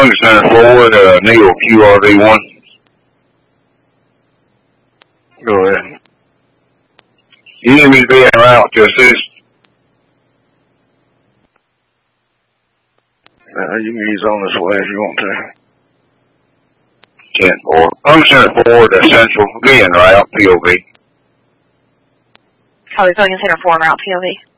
Hunter Center forward, Neil QRV1. Go ahead. Enemy's being route to assist. You can use on this way if you want to. 10-4. Hunter Center forward, Central, being route, POV. Copy, going in Center 4 route, POV.